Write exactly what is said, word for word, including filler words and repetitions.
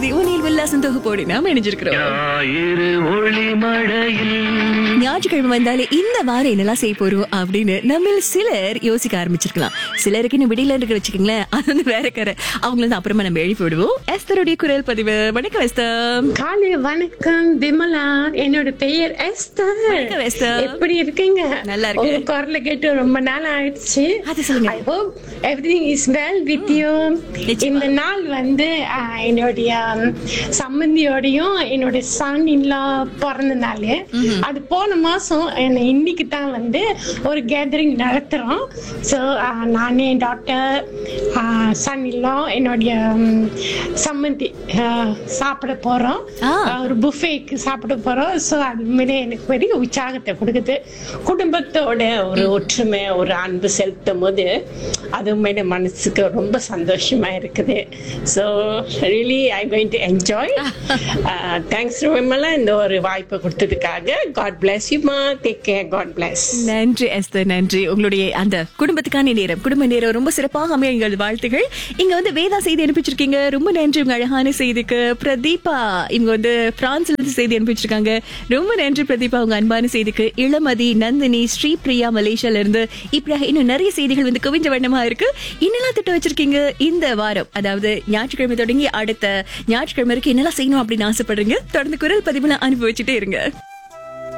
பகுதி உனில் உல்லாசம் தொகுப்போடு நாம் இணைஞ்சிருக்கிறோம். ஞாயிற்றுக்கிழமை வந்தாலே இந்த வாரம் என்னெல்லாம் செய்ய போறோம் அப்படின்னு நம்ம சிலர் யோசிக்க ஆரம்பிச்சிருக்கலாம். சிலருக்கு இன்னும் விடியல இருக்க வச்சுக்கோங்களேன், அது வந்து வேற கரை. அவங்கள வந்து அப்புறமா நம்ம எழுப்பி விடுவோம். எஸ்தருடைய குரல் பதிவு. வணக்கம் எஸ்தர். காலை வணக்கம் விமலா, என்னோட பெயர் எஸ்தர். வணக்கம் எஸ்தர். எப்படி இருக்கீங்க? நல்லா இருக்கு. உங்க குரல்ல கேட்டு ரொம்ப நாள் ஆயிடுச்சு. அது சொல்லுங்க. I hope everything is well with you. இந்த நாள் வந்து ஆஹ், என்னுடைய சம்பந்தியோடையும் என்னோட சன் இல்லா பிறந்த நாள். அது போன மாசம் இன்னைக்கு தான் வந்து ஒரு கேதரிங் நடத்துறோம். ஸோ நானே டாக்டர் சன் இல்லா என்னுடைய சம்பந்தி சாப்பிட போறோம். ஒரு புஃபேக்கு சாப்பிட போறோம். ஸோ அது உண்மையிலே எனக்கு பெரிய உற்சாகத்தை கொடுக்குது. குடும்பத்தோட ஒரு ஒற்றுமை, ஒரு அன்பு செலுத்தும் போது அது உண்மையிலே மனசுக்கு ரொம்ப சந்தோஷமா இருக்குது. So really I going to enjoy. Thanks Vimala, இந்த ஒரு வாய்ப்பை கொடுத்ததுக்காக. காட் பிளஸ் யூ மா. Take care. God plus. நன்றி எஸ்தர், நன்றி. உங்களுடைய அந்த குடும்பத்துக்கான நேரம், குடும்ப நேரம் ரொம்ப சிறப்பாக அமைய எங்கள் வாழ்த்துகள். இங்க வந்து வேதா செய்தி அனுப்பிச்சிருக்கீங்க, ரொம்ப நன்றி உங்க அழகான செய்திக்கு. பிரதீபா இவங்க வந்து பிரான்ஸ்ல இருந்து செய்தி அனுப்பிச்சிருக்காங்க, ரொம்ப நன்றி பிரதீபா உங்க அன்பான செய்திக்கு. இளமதி, நந்தினி, ஸ்ரீபிரியா மலேசியால இருந்து, இப்படி இன்னும் நிறைய செய்திகள் வந்து குவிஞ்ச வண்ணமா இருக்கு. என்னெல்லாம் திட்டம் வச்சிருக்கீங்க இந்த வாரம், அதாவது ஞாயிற்றுக்கிழமை தொடங்கி அடுத்த ஞாயிற்றுக்கிழமை வரைக்கும் என்னெல்லாம் செய்யணும் அப்படின்னு ஆசைப்படுறீங்க? தொடர்ந்து குரல் பதிவுல அனுப்பி வச்சுட்டே இருங்க.